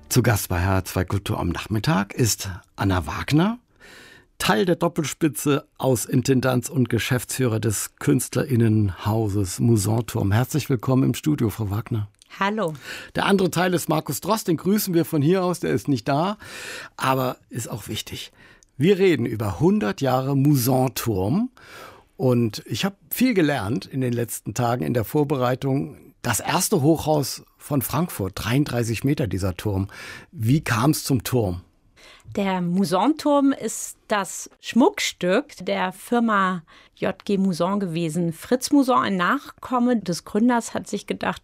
Zu Gast bei HR2 Kultur am Nachmittag ist Anna Wagner, Teil der Doppelspitze aus Intendanz und Geschäftsführer des KünstlerInnenhauses Musanturm. Herzlich willkommen im Studio, Frau Wagner. Hallo. Der andere Teil ist Markus Drost, den grüßen wir von hier aus, der ist nicht da, aber ist auch wichtig. Wir reden über 100 Jahre Musanturm und ich habe viel gelernt in den letzten Tagen in der Vorbereitung. Das erste Hochhaus von Frankfurt, 33 Meter dieser Turm. Wie kam es zum Turm? Der Musanturm ist das Schmuckstück der Firma JG Musan gewesen. Fritz Musan, ein Nachkomme des Gründers, hat sich gedacht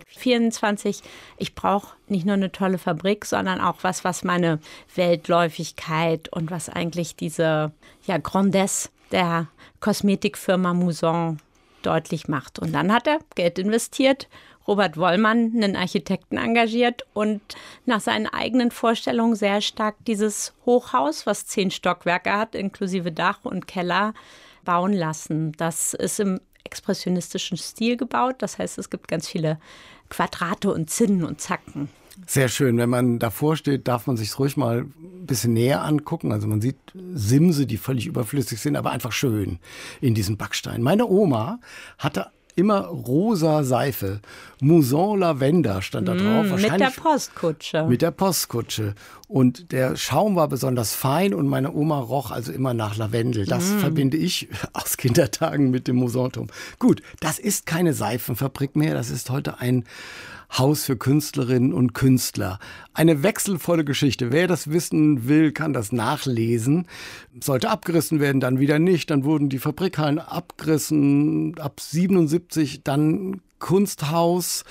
1924, ich brauche nicht nur eine tolle Fabrik, sondern auch was meine Weltläufigkeit und was eigentlich diese Grandesse der Kosmetikfirma Musan deutlich macht. Und dann hat er Geld investiert, Robert Wollmann, einen Architekten, engagiert und nach seinen eigenen Vorstellungen sehr stark dieses Hochhaus, was 10 Stockwerke hat, inklusive Dach und Keller, bauen lassen. Das ist im expressionistischen Stil gebaut. Das heißt, es gibt ganz viele Quadrate und Zinnen und Zacken. Sehr schön. Wenn man davor steht, darf man sich ruhig mal ein bisschen näher angucken. Also man sieht Simse, die völlig überflüssig sind, aber einfach schön in diesem Backstein. Meine Oma hatte immer rosa Seife. Musan Lavender stand da drauf. Mit der Postkutsche. Mit der Postkutsche. Und der Schaum war besonders fein und meine Oma roch also immer nach Lavendel. Das verbinde ich aus Kindertagen mit dem Musanturm. Gut, das ist keine Seifenfabrik mehr. Das ist heute ein Haus für Künstlerinnen und Künstler. Eine wechselvolle Geschichte. Wer das wissen will, kann das nachlesen. Sollte abgerissen werden, dann wieder nicht. Dann wurden die Fabrikhallen abgerissen. Ab 77 dann Kunsthaus.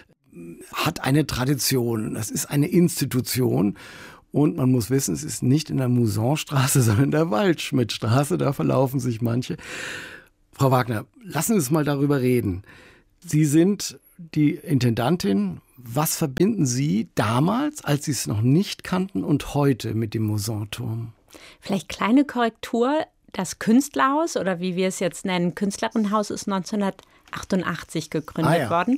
Hat eine Tradition. Das ist eine Institution. Und man muss wissen, es ist nicht in der Musanstraße, sondern in der Waldschmidtstraße. Da verlaufen sich manche. Frau Wagner, lassen Sie uns mal darüber reden. Sie sind die Intendantin. Was verbinden Sie damals, als Sie es noch nicht kannten, und heute mit dem Musanturm? Vielleicht kleine Korrektur. Das Künstlerhaus, oder wie wir es jetzt nennen, Künstlerinnenhaus, ist 1988 gegründet worden.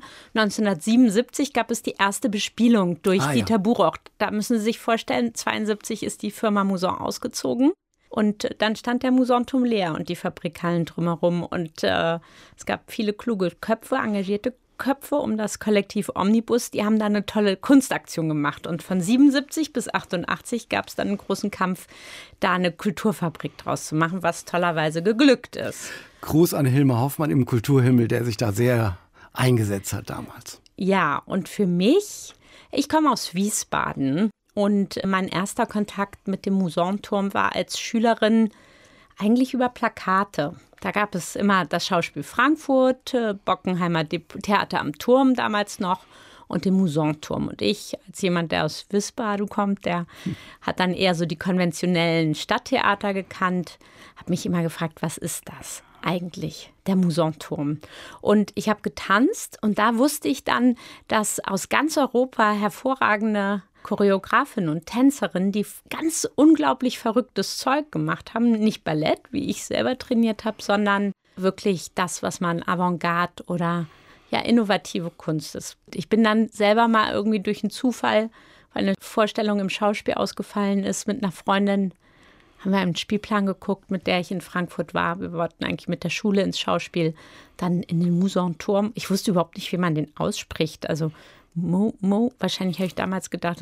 1977 gab es die erste Bespielung durch Dieter Buroch. Da müssen Sie sich vorstellen, 1972 ist die Firma Musan ausgezogen. Und dann stand der Musanturm leer und die Fabrikhallen drumherum. Und es gab viele kluge Köpfe, engagierte Köpfe um das Kollektiv Omnibus. Die haben da eine tolle Kunstaktion gemacht. Und von 77 bis 88 gab es dann einen großen Kampf, da eine Kulturfabrik draus zu machen, was tollerweise geglückt ist. Gruß an Hilmar Hoffmann im Kulturhimmel, der sich da sehr eingesetzt hat damals. Ja, und für mich, ich komme aus Wiesbaden. Und mein erster Kontakt mit dem Musanturm war als Schülerin eigentlich über Plakate. Da gab es immer das Schauspiel Frankfurt, Bockenheimer Theater am Turm damals noch und den Musanturm. Und ich, als jemand, der aus Wiesbaden kommt, der hat dann eher so die konventionellen Stadttheater gekannt, habe mich immer gefragt, was ist das eigentlich, der Musanturm? Und ich habe getanzt und da wusste ich dann, dass aus ganz Europa hervorragende Choreografinnen und Tänzerinnen, die ganz unglaublich verrücktes Zeug gemacht haben. Nicht Ballett, wie ich selber trainiert habe, sondern wirklich das, was man Avantgarde oder innovative Kunst ist. Ich bin dann selber mal irgendwie durch einen Zufall, weil eine Vorstellung im Schauspiel ausgefallen ist, mit einer Freundin, haben wir einen Spielplan geguckt, mit der ich in Frankfurt war. Wir wollten eigentlich mit der Schule ins Schauspiel, dann in den Musanturm. Ich wusste überhaupt nicht, wie man den ausspricht. Also wahrscheinlich habe ich damals gedacht,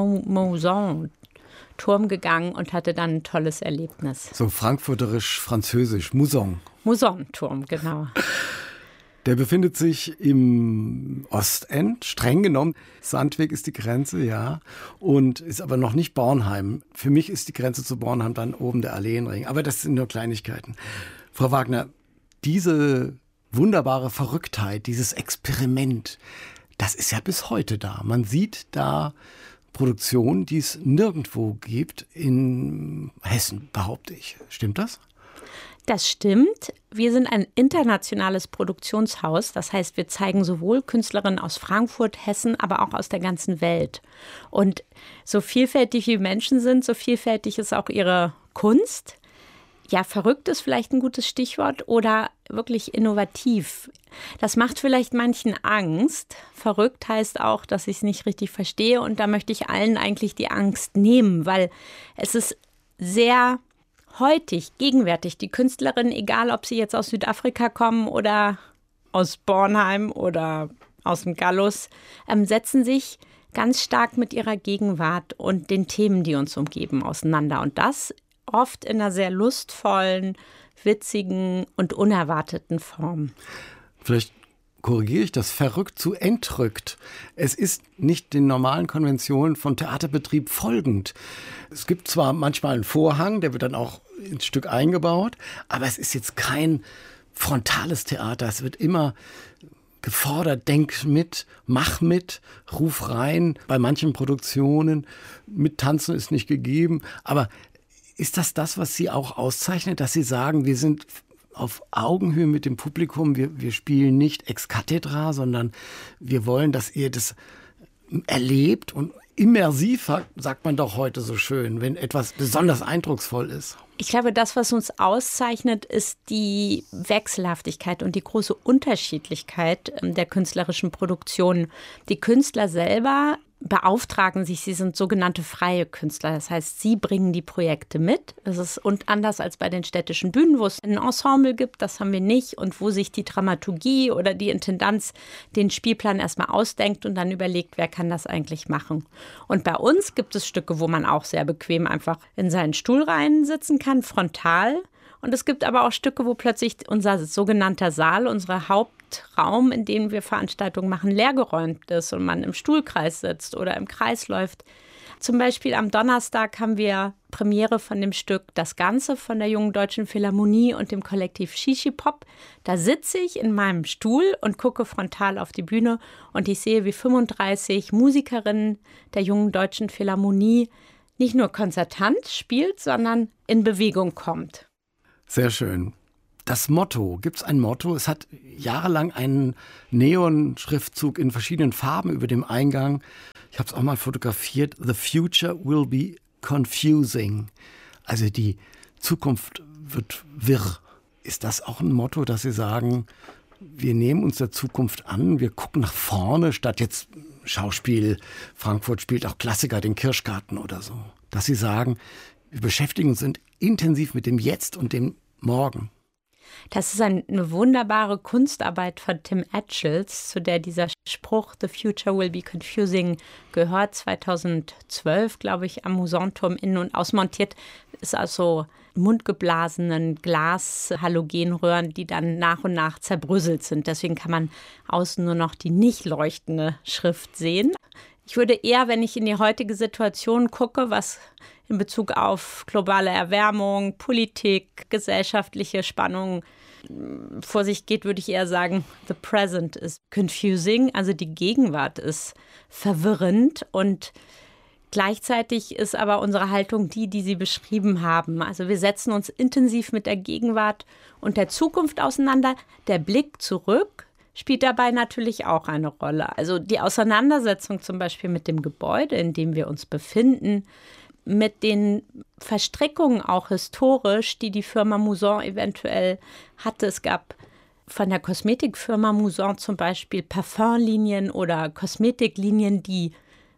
Musan, Turm gegangen und hatte dann ein tolles Erlebnis. So frankfurterisch-französisch, Musan. Musanturm, genau. Der befindet sich im Ostend, streng genommen. Sandweg ist die Grenze, ja, und ist aber noch nicht Bornheim. Für mich ist die Grenze zu Bornheim dann oben der Alleenring, aber das sind nur Kleinigkeiten. Frau Wagner, diese wunderbare Verrücktheit, dieses Experiment, das ist ja bis heute da. Man sieht da Produktionen, die es nirgendwo gibt in Hessen, behaupte ich. Stimmt das? Das stimmt. Wir sind ein internationales Produktionshaus. Das heißt, wir zeigen sowohl Künstlerinnen aus Frankfurt, Hessen, aber auch aus der ganzen Welt. Und so vielfältig wie Menschen sind, so vielfältig ist auch ihre Kunst. Ja, verrückt ist vielleicht ein gutes Stichwort oder wirklich innovativ. Das macht vielleicht manchen Angst. Verrückt heißt auch, dass ich es nicht richtig verstehe und da möchte ich allen eigentlich die Angst nehmen, weil es ist sehr heutig, gegenwärtig. Die Künstlerinnen, egal ob sie jetzt aus Südafrika kommen oder aus Bornheim oder aus dem Gallus, setzen sich ganz stark mit ihrer Gegenwart und den Themen, die uns umgeben, auseinander. Und das oft in einer sehr lustvollen, witzigen und unerwarteten Form. Vielleicht korrigiere ich das, verrückt zu entrückt. Es ist nicht den normalen Konventionen von Theaterbetrieb folgend. Es gibt zwar manchmal einen Vorhang, der wird dann auch ins Stück eingebaut, aber es ist jetzt kein frontales Theater. Es wird immer gefordert, denk mit, mach mit, ruf rein. Bei manchen Produktionen mit Tanzen ist nicht gegeben, aber ist das, was Sie auch auszeichnet, dass Sie sagen, wir sind auf Augenhöhe mit dem Publikum, wir spielen nicht ex cathedra, sondern wir wollen, dass ihr das erlebt und immersiv, sagt man doch heute so schön, wenn etwas besonders eindrucksvoll ist. Ich glaube, das, was uns auszeichnet, ist die Wechselhaftigkeit und die große Unterschiedlichkeit der künstlerischen Produktion. Die Künstler selber beauftragen sich, sie sind sogenannte freie Künstler. Das heißt, sie bringen die Projekte mit. Das ist und anders als bei den städtischen Bühnen, wo es ein Ensemble gibt, das haben wir nicht. Und wo sich die Dramaturgie oder die Intendanz den Spielplan erstmal ausdenkt und dann überlegt, wer kann das eigentlich machen. Und bei uns gibt es Stücke, wo man auch sehr bequem einfach in seinen Stuhl reinsitzen kann, frontal. Und es gibt aber auch Stücke, wo plötzlich unser sogenannter Saal, unsere Hauptraum, in dem wir Veranstaltungen machen, leergeräumt ist und man im Stuhlkreis sitzt oder im Kreis läuft. Zum Beispiel am Donnerstag haben wir Premiere von dem Stück Das Ganze von der Jungen Deutschen Philharmonie und dem Kollektiv Shishi Pop. Da sitze ich in meinem Stuhl und gucke frontal auf die Bühne und ich sehe, wie 35 Musikerinnen der Jungen Deutschen Philharmonie nicht nur konzertant spielt, sondern in Bewegung kommt. Sehr schön. Das Motto, gibt es ein Motto? Es hat jahrelang einen Neon-Schriftzug in verschiedenen Farben über dem Eingang. Ich habe es auch mal fotografiert. The future will be confusing. Also die Zukunft wird wirr. Ist das auch ein Motto, dass Sie sagen, wir nehmen uns der Zukunft an, wir gucken nach vorne, statt jetzt Schauspiel, Frankfurt spielt auch Klassiker, den Kirschgarten oder so. Dass Sie sagen, wir beschäftigen uns intensiv mit dem Jetzt und dem Morgen. Das ist eine wunderbare Kunstarbeit von Tim Etchells, zu der dieser Spruch The future will be confusing gehört. 2012, glaube ich, am Musanturm innen und ausmontiert. Ist also mundgeblasenen Glas-Halogenröhren, die dann nach und nach zerbröselt sind. Deswegen kann man außen nur noch die nicht leuchtende Schrift sehen. Ich würde eher, wenn ich in die heutige Situation gucke, was in Bezug auf globale Erwärmung, Politik, gesellschaftliche Spannungen vor sich geht, würde ich eher sagen, the present is confusing, also die Gegenwart ist verwirrend und gleichzeitig ist aber unsere Haltung die Sie beschrieben haben. Also wir setzen uns intensiv mit der Gegenwart und der Zukunft auseinander. Der Blick zurück spielt dabei natürlich auch eine Rolle. Also die Auseinandersetzung zum Beispiel mit dem Gebäude, in dem wir uns befinden, mit den Verstrickungen auch historisch, die die Firma Mouson eventuell hatte. Es gab von der Kosmetikfirma Mouson zum Beispiel Parfumlinien oder Kosmetiklinien, die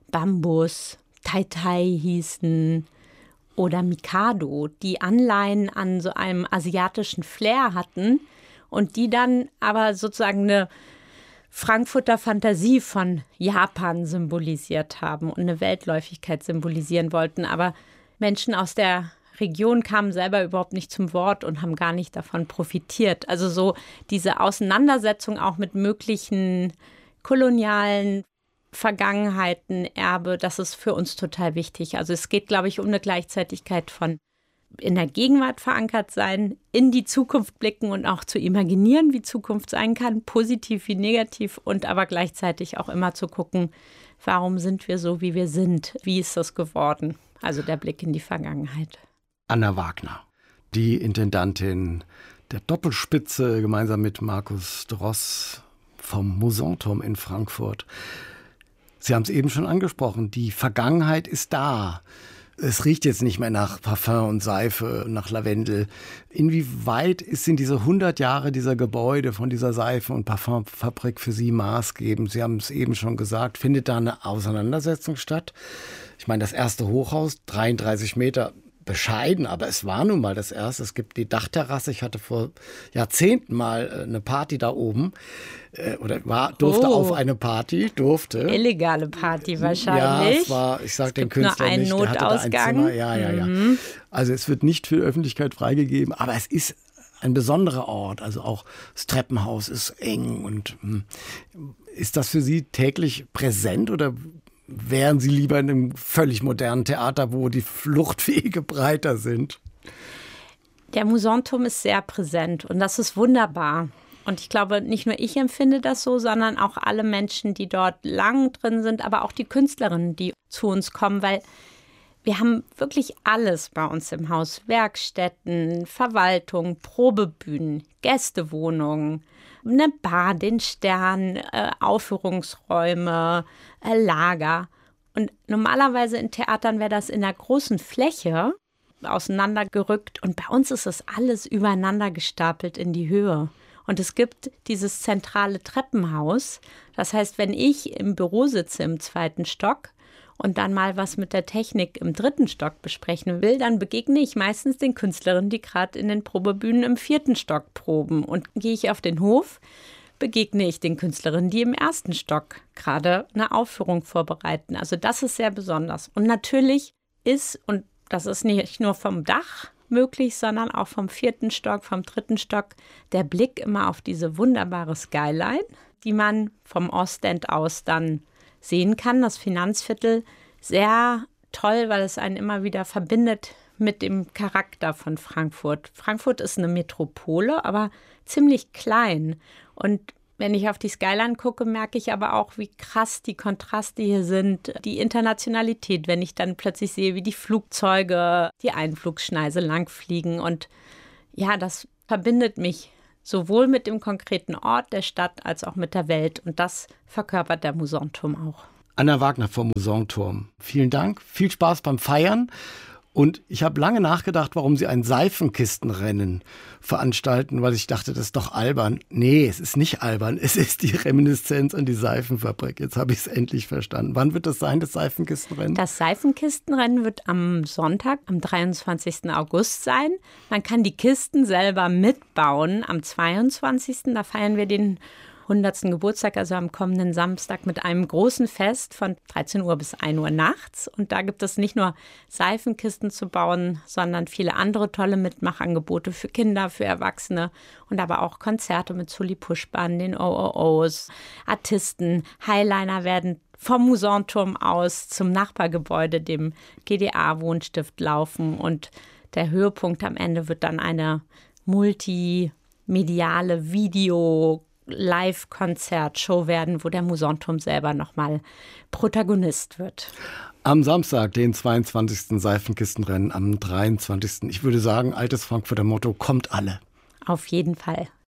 Bambus, Tai Tai hießen oder Mikado, die Anleihen an so einem asiatischen Flair hatten und die dann aber sozusagen eine Frankfurter Fantasie von Japan symbolisiert haben und eine Weltläufigkeit symbolisieren wollten. Aber Menschen aus der Region kamen selber überhaupt nicht zum Wort und haben gar nicht davon profitiert. Also so diese Auseinandersetzung auch mit möglichen kolonialen Vergangenheiten, Erbe, das ist für uns total wichtig. Also es geht, glaube ich, um eine Gleichzeitigkeit von in der Gegenwart verankert sein, in die Zukunft blicken und auch zu imaginieren, wie Zukunft sein kann, positiv wie negativ und aber gleichzeitig auch immer zu gucken, warum sind wir so, wie wir sind, wie ist das geworden? Also der Blick in die Vergangenheit. Anna Wagner, die Intendantin der Doppelspitze, gemeinsam mit Markus Dross vom Musanturm in Frankfurt. Sie haben es eben schon angesprochen, die Vergangenheit ist da. Es riecht jetzt nicht mehr nach Parfum und Seife, nach Lavendel. Inwieweit sind diese 100 Jahre dieser Gebäude von dieser Seifen- und Parfumfabrik für Sie maßgebend? Sie haben es eben schon gesagt, findet da eine Auseinandersetzung statt? Ich meine, das erste Hochhaus, 33 Meter, bescheiden, aber es war nun mal das erste. Es gibt die Dachterrasse. Ich hatte vor Jahrzehnten mal eine Party da oben durfte auf eine Party, Illegale Party wahrscheinlich. Ja, es war, ich sag den Künstler nur einen nicht, der hatte da ein Notausgang. Zimmer. Ja. Also es wird nicht für die Öffentlichkeit freigegeben, aber es ist ein besonderer Ort. Also auch das Treppenhaus ist eng und ist das für Sie täglich präsent oder wären Sie lieber in einem völlig modernen Theater, wo die Fluchtwege breiter sind? Der Musanturm ist sehr präsent und das ist wunderbar. Und ich glaube, nicht nur ich empfinde das so, sondern auch alle Menschen, die dort lang drin sind, aber auch die Künstlerinnen, die zu uns kommen, weil wir haben wirklich alles bei uns im Haus. Werkstätten, Verwaltung, Probebühnen, Gästewohnungen, eine Bar, den Stern, Aufführungsräume, Lager. Und normalerweise in Theatern wäre das in der großen Fläche auseinandergerückt. Und bei uns ist das alles übereinander gestapelt in die Höhe. Und es gibt dieses zentrale Treppenhaus. Das heißt, wenn ich im Büro sitze im 2. Stock und dann mal was mit der Technik im 3. Stock besprechen will, dann begegne ich meistens den Künstlerinnen, die gerade in den Probebühnen im 4. Stock proben. Und gehe ich auf den Hof, begegne ich den Künstlerinnen, die im 1. Stock gerade eine Aufführung vorbereiten. Also das ist sehr besonders. Und natürlich ist, und das ist nicht nur vom Dach möglich, sondern auch vom 4. Stock, vom 3. Stock, der Blick immer auf diese wunderbare Skyline, die man vom Ostend aus dann sehen kann. Das Finanzviertel, sehr toll, weil es einen immer wieder verbindet mit dem Charakter von Frankfurt. Frankfurt ist eine Metropole, aber ziemlich klein. Und wenn ich auf die Skyline gucke, merke ich aber auch, wie krass die Kontraste hier sind. Die Internationalität, wenn ich dann plötzlich sehe, wie die Flugzeuge die Einflugschneise langfliegen. Und ja, das verbindet mich sowohl mit dem konkreten Ort der Stadt als auch mit der Welt. Und das verkörpert der Musanturm auch. Anna Wagner vom Musanturm. Vielen Dank, viel Spaß beim Feiern. Und ich habe lange nachgedacht, warum Sie ein Seifenkistenrennen veranstalten, weil ich dachte, das ist doch albern. Nee, es ist nicht albern. Es ist die Reminiszenz an die Seifenfabrik. Jetzt habe ich es endlich verstanden. Wann wird das sein, das Seifenkistenrennen? Das Seifenkistenrennen wird am Sonntag, am 23. August sein. Man kann die Kisten selber mitbauen am 22. Da feiern wir den 100. Geburtstag, also am kommenden Samstag, mit einem großen Fest von 13 Uhr bis 1 Uhr nachts. Und da gibt es nicht nur Seifenkisten zu bauen, sondern viele andere tolle Mitmachangebote für Kinder, für Erwachsene und aber auch Konzerte mit Sully Puschbahn, den OOOs, Artisten. Highliner werden vom Musanturm aus zum Nachbargebäude, dem GDA-Wohnstift, laufen. Und der Höhepunkt am Ende wird dann eine multimediale Live-Konzert-Show werden, wo der Musanturm selber nochmal Protagonist wird. Am Samstag, den 22. Seifenkistenrennen, am 23. Ich würde sagen, altes Frankfurter Motto, kommt alle. Auf jeden Fall.